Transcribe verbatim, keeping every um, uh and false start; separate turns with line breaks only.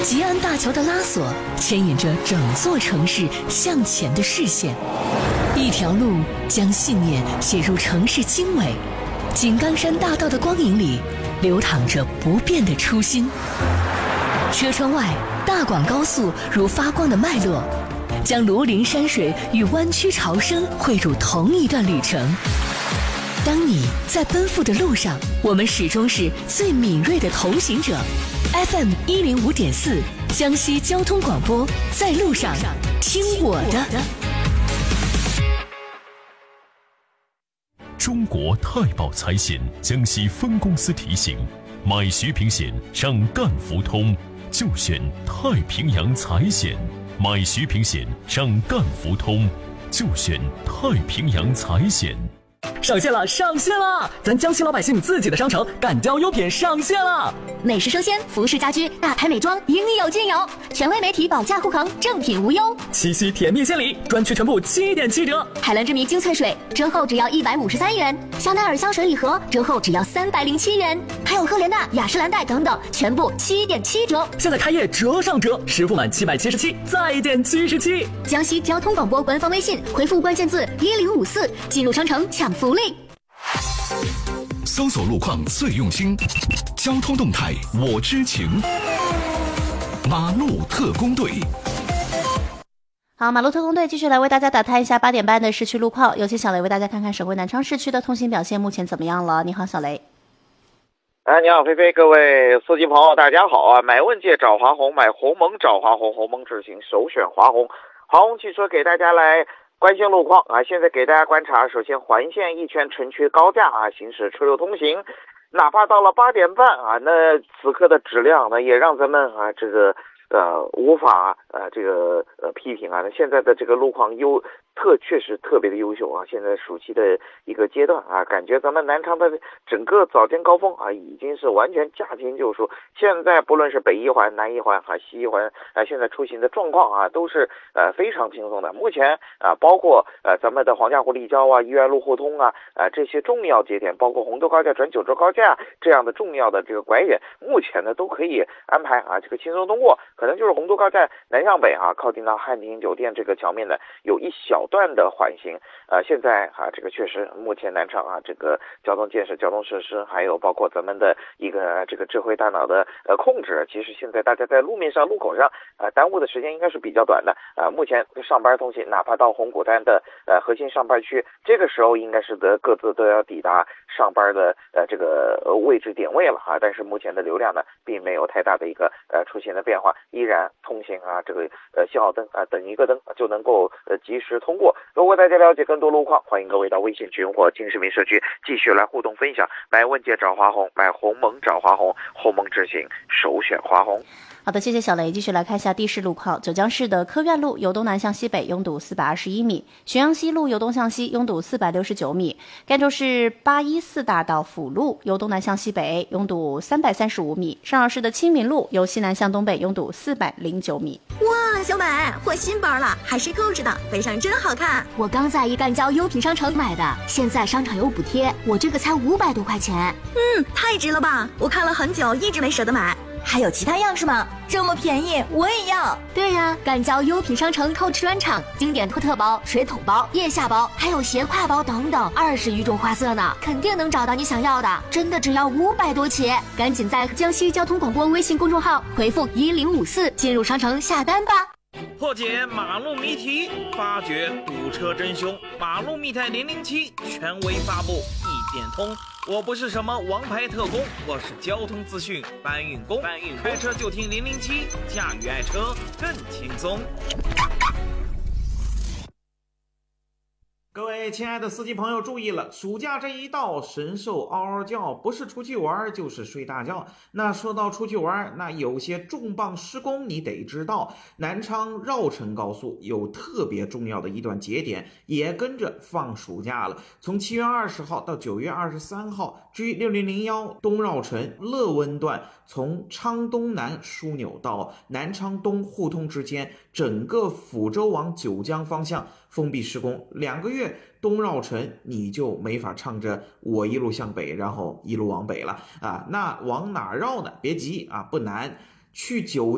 吉安大桥的拉索牵引着整座城市向前的视线，一条路将信念写入城市经纬。井冈山大道的光影里流淌着不变的初心。车窗外，大广高速如发光的脉络，将庐陵山水与湾曲潮生汇入同一段旅程。当你在奔赴的路上，我们始终是最敏锐的同行者。F M 一零五点四，江西交通广播，在路上听我的。
中国太保财险江西分公司提醒：买徐平险上赣福通，就选太平洋财险；买徐平险上赣福通，就选太平洋财险。
上线了，上线了！咱江西老百姓自己的商城赣交优品上线了，
美食生鲜、服饰家居、大牌美妆，应有尽有。权威媒体保价护航，正品无忧。
七夕甜蜜献礼，专区全部七点七折。
海蓝之谜精粹水折后只要一百五十三元，香奈儿香水礼盒折后只要三百零七元，还有赫莲娜、雅诗兰黛等等，全部七点七折。
现在开业折上折，实付满七百七十七再减七十七。
江西交通广播官方微信回复关键字一零五四，进入商城抢福利。
搜索路况最用心，交通动态我知情。马路特工队，
好，马路特工队继续来为大家打探一下八点半的市区路况。有请小雷为大家看看省会南昌市区的通行表现目前怎么样了。你好，小雷。
哎，你好，菲菲，各位司机朋友，大家好啊！买问界找华虹，买鸿蒙找华虹，鸿蒙智行首选华虹。华虹汽车给大家来关心路况啊！现在给大家观察，首先环线一圈城区高架啊，行驶车流通行，哪怕到了八点半啊，那此刻的质量呢，也让咱们啊这个呃无法呃这个呃批评啊。那现在的这个路况优特确实特别的优秀啊！现在暑期的一个阶段啊，感觉咱们南昌的整个早间高峰啊，已经是完全驾轻就熟。现在不论是北一环、南一环啊、西一环啊，现在出行的状况啊，都是呃非常轻松的。目前啊，包括呃咱们的黄家湖立交啊、医院路互通啊啊这些重要节点，包括洪州高架转九州高架这样的重要的这个拐点，目前呢都可以安排啊这个轻松通过。可能就是洪州高架南向北啊，靠近到汉庭酒店这个桥面呢，有一小段的缓行。呃，现在啊，这个确实目前南昌啊，这个交通建设、交通设施，还有包括咱们的一个这个智慧大脑的呃控制，其实现在大家在路面上、路口上啊、呃，耽误的时间应该是比较短的啊、呃。目前上班通行，哪怕到红谷滩的呃核心上班区，这个时候应该是得各自都要抵达上班的呃这个位置点位了啊。但是目前的流量呢，并没有太大的一个呃出现的变化，依然通行啊，这个呃信号灯啊、呃、等一个灯就能够呃及时通过。如果大家了解更多路况，欢迎各位到微信群或金市民社区继续来互动分享。买问界找华虹，买鸿蒙找华虹，鸿蒙智行首选华虹。
好的，谢谢小雷。继续来看一下地势路况。九江市的科院路由东南向西北拥堵四百二十一米，浔阳西路由东向西拥堵四百六十九米，赣州市八一四大道辅路由东南向西北拥堵三百三十五米，上饶市的青民路由西南向东北拥堵四百零九米。
哇，小美，我新包了，还是扣着的，背上真好看。
我刚在一赣交优品商城买的，现在商场有补贴，我这个才五百多块钱。
嗯，太值了吧！我看了很久，一直没舍得买。还有其他样式吗？这么便宜，我也要。
对呀，赣交优品商城扣 o 专场，经典托特包、水桶包、腋下包，还有斜挎包等等，二十余种花色呢，肯定能找到你想要的。真的只要五百多起，赶紧在江西交通广播微信公众号回复一零五四进入商城下单吧。
破解马路谜题，发掘堵车真凶，马路密探零零七权威发布，一点通。我不是什么王牌特工，我是交通资讯搬运工。搬运开车就听零零七，驾驭爱车更轻松。各位亲爱的司机朋友注意了，暑假这一到，神兽嗷嗷叫，不是出去玩就是睡大觉。那说到出去玩，那有些重磅施工你得知道，南昌绕城高速有特别重要的一段节点也跟着放暑假了，从七月二十号到九月二十三号，G 六零零一东绕城乐温段从昌东南枢纽到南昌东互通之间，整个抚州往九江方向封闭施工，两个月东绕城你就没法唱着我一路向北，然后一路往北了啊！那往哪绕呢？别急啊，不难，去九